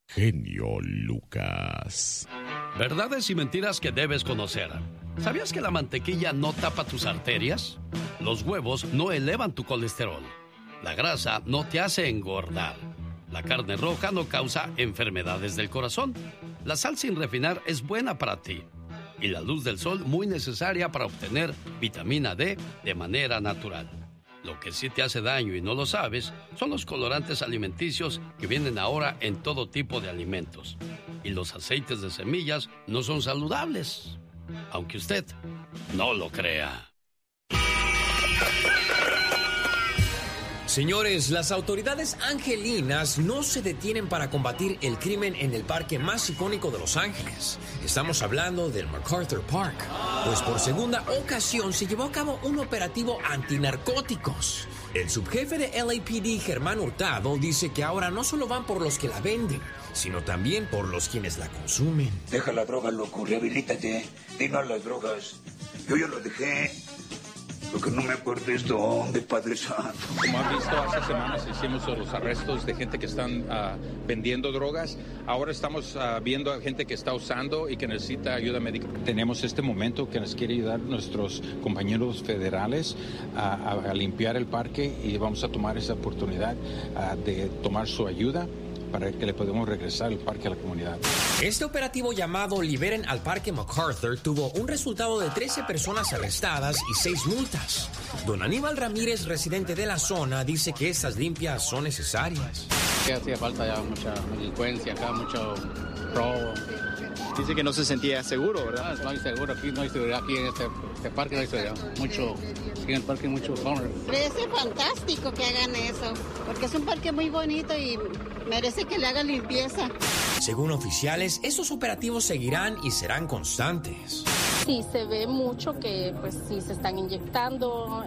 genio Lucas. Verdades y mentiras que debes conocer. ¿Sabías que la mantequilla no tapa tus arterias? Los huevos no elevan tu colesterol. La grasa no te hace engordar. La carne roja no causa enfermedades del corazón. La sal sin refinar es buena para ti. Y la luz del sol muy necesaria para obtener vitamina D de manera natural. Lo que sí te hace daño y no lo sabes son los colorantes alimenticios que vienen ahora en todo tipo de alimentos. Y los aceites de semillas no son saludables, aunque usted no lo crea. Señores, las autoridades angelinas no se detienen para combatir el crimen en el parque más icónico de Los Ángeles. Estamos hablando del MacArthur Park. Pues por segunda ocasión se llevó a cabo un operativo antinarcóticos. El subjefe de LAPD, Germán Hurtado, dice que ahora no solo van por los que la venden, sino también por los quienes la consumen. Deja la droga, loco, rehabilítate. Dinos las drogas. Yo ya lo dejé. Lo que no me acuerdo es dónde, Padre Santo. Como han visto, hace semanas hicimos los arrestos de gente que están vendiendo drogas. Ahora estamos viendo a gente que está usando y que necesita ayuda médica. Tenemos este momento que nos quiere ayudar nuestros compañeros federales a limpiar el parque y vamos a tomar esa oportunidad de tomar su ayuda para que le podamos regresar el parque a la comunidad. Este operativo llamado Liberen al Parque MacArthur tuvo un resultado de 13 personas arrestadas y 6 multas. Don Aníbal Ramírez, residente de la zona, dice que estas limpias son necesarias. Que hacía falta ya mucha delincuencia acá, mucho robo. Dice que no se sentía seguro, ¿verdad? No estoy seguro, aquí no hay seguridad, aquí en este parque no hay seguridad. Mucho, aquí en el parque hay mucho homeless. Parece fantástico que hagan eso, porque es un parque muy bonito y merece que le hagan limpieza. Según oficiales, estos operativos seguirán y serán constantes. Sí, se ve mucho que pues sí se están inyectando,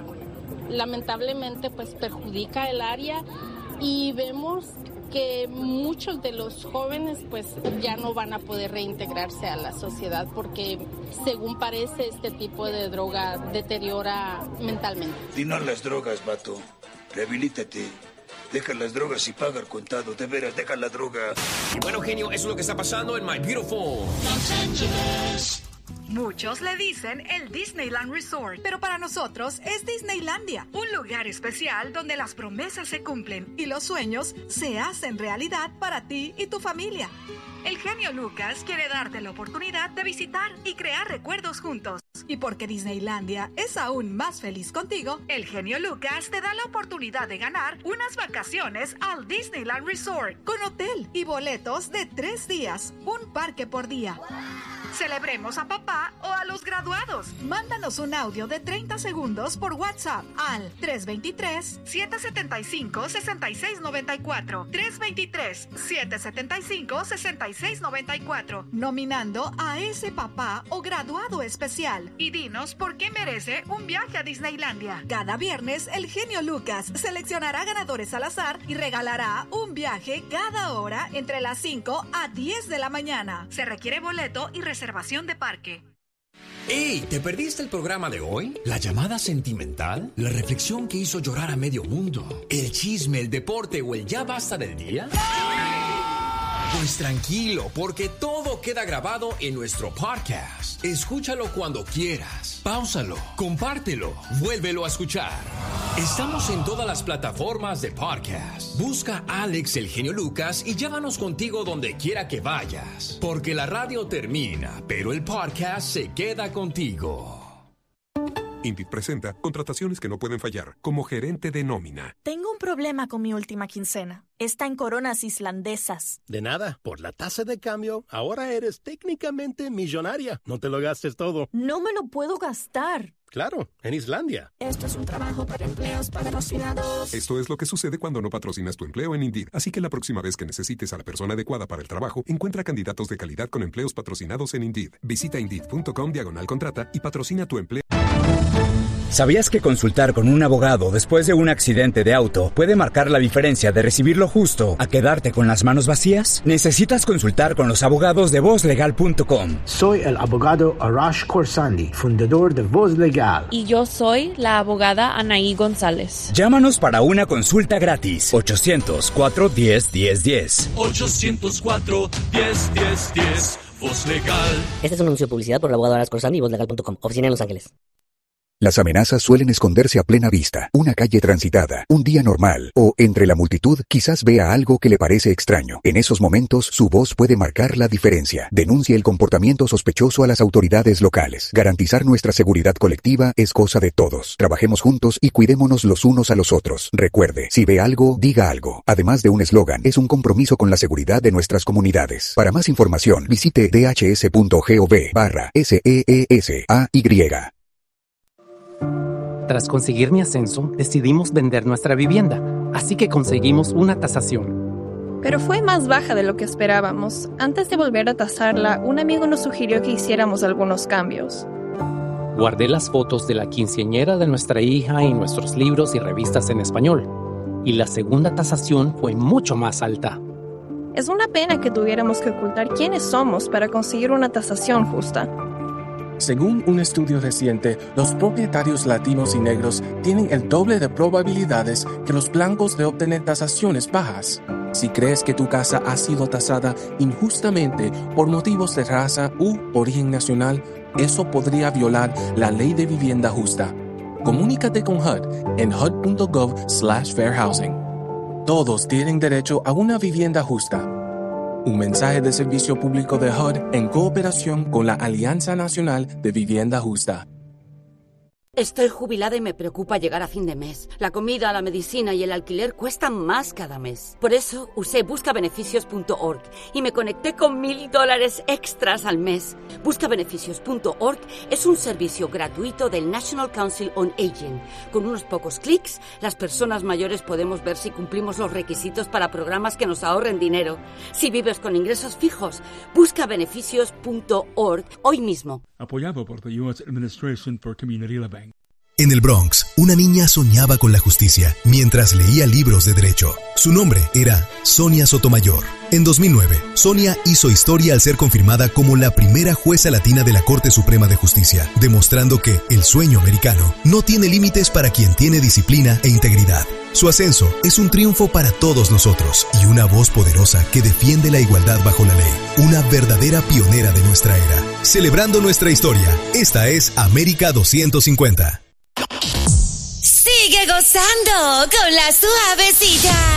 lamentablemente pues perjudica el área y vemos que muchos de los jóvenes pues ya no van a poder reintegrarse a la sociedad porque según parece este tipo de droga deteriora mentalmente. Dinos las drogas, vato. Rehabilítate. Deja las drogas y paga el contado. De veras, deja la droga. Y bueno, genio, eso es lo que está pasando en My Beautiful Los Angeles. Muchos le dicen el Disneyland Resort, pero para nosotros es Disneylandia, un lugar especial donde las promesas se cumplen y los sueños se hacen realidad para ti y tu familia. El genio Lucas quiere darte la oportunidad de visitar y crear recuerdos juntos. Y porque Disneylandia es aún más feliz contigo, el genio Lucas te da la oportunidad de ganar unas vacaciones al Disneyland Resort con hotel y boletos de 3 días, un parque por día. Celebremos a papá o a los graduados. Mándanos un audio de 30 segundos por WhatsApp al 323-775-6694. 323-775-6694. Nominando a ese papá o graduado especial. Y dinos por qué merece un viaje a Disneylandia. Cada viernes, el genio Lucas seleccionará ganadores al azar y regalará un viaje cada hora entre las 5 a 10 de la mañana. Se requiere boleto y reservación de parque. ¡Ey! ¿Te perdiste el programa de hoy? ¿La llamada sentimental? ¿La reflexión que hizo llorar a medio mundo? ¿El chisme, el deporte o el ya basta del día? Pues tranquilo, porque todo queda grabado en nuestro podcast. Escúchalo cuando quieras. Páusalo, compártelo, vuélvelo a escuchar. Estamos en todas las plataformas de podcast. Busca a Alex el genio Lucas y llévanos contigo donde quiera que vayas. Porque la radio termina, pero el podcast se queda contigo. Indeed presenta contrataciones que no pueden fallar, como gerente de nómina. Tengo un problema con mi última quincena. Está en coronas islandesas. De nada, por la tasa de cambio, ahora eres técnicamente millonaria. No te lo gastes todo. No me lo puedo gastar. Claro, en Islandia. Esto es un trabajo para empleos patrocinados. Esto es lo que sucede cuando no patrocinas tu empleo en Indeed. Así que la próxima vez que necesites a la persona adecuada para el trabajo, encuentra candidatos de calidad con empleos patrocinados en Indeed. Visita Indeed.com/contrata y patrocina tu empleo. ¿Sabías que consultar con un abogado después de un accidente de auto puede marcar la diferencia de recibir lo justo a quedarte con las manos vacías? Necesitas consultar con los abogados de VozLegal.com. Soy el abogado Arash Khorsandi, fundador de Voz Legal. Y yo soy la abogada Anaí González. Llámanos para una consulta gratis. 800-410-1010. 800-410-1010. Voz Legal. Este es un anuncio de publicidad por el abogado Arash Khorsandi y VozLegal.com. Oficina en Los Ángeles. Las amenazas suelen esconderse a plena vista, una calle transitada, un día normal, o entre la multitud quizás vea algo que le parece extraño. En esos momentos su voz puede marcar la diferencia. Denuncie el comportamiento sospechoso a las autoridades locales. Garantizar nuestra seguridad colectiva es cosa de todos. Trabajemos juntos y cuidémonos los unos a los otros. Recuerde, si ve algo, diga algo. Además de un eslogan, es un compromiso con la seguridad de nuestras comunidades. Para más información, visite dhs.gov/SEESAY. Tras conseguir mi ascenso, decidimos vender nuestra vivienda, así que conseguimos una tasación. Pero fue más baja de lo que esperábamos. Antes de volver a tasarla, un amigo nos sugirió que hiciéramos algunos cambios. Guardé las fotos de la quinceañera de nuestra hija y nuestros libros y revistas en español, y la segunda tasación fue mucho más alta. Es una pena que tuviéramos que ocultar quiénes somos para conseguir una tasación justa. Según un estudio reciente, los propietarios latinos y negros tienen el doble de probabilidades que los blancos de obtener tasaciones bajas. Si crees que tu casa ha sido tasada injustamente por motivos de raza u origen nacional, eso podría violar la ley de vivienda justa. Comunícate con HUD en hud.gov/fairhousing. Todos tienen derecho a una vivienda justa. Un mensaje de servicio público de HUD en cooperación con la Alianza Nacional de Vivienda Justa. Estoy jubilada y me preocupa llegar a fin de mes. La comida, la medicina y el alquiler cuestan más cada mes. Por eso usé buscabeneficios.org y me conecté con $1,000 extras al mes. Buscabeneficios.org es un servicio gratuito del National Council on Aging. Con unos pocos clics, las personas mayores podemos ver si cumplimos los requisitos para programas que nos ahorren dinero. Si vives con ingresos fijos, buscabeneficios.org hoy mismo. Apoyado por the U.S. Administration for Community Living. En el Bronx, una niña soñaba con la justicia mientras leía libros de derecho. Su nombre era Sonia Sotomayor. En 2009, Sonia hizo historia al ser confirmada como la primera jueza latina de la Corte Suprema de Justicia, demostrando que el sueño americano no tiene límites para quien tiene disciplina e integridad. Su ascenso es un triunfo para todos nosotros y una voz poderosa que defiende la igualdad bajo la ley. Una verdadera pionera de nuestra era. Celebrando nuestra historia, esta es América 250. Sigue gozando con la suavecita.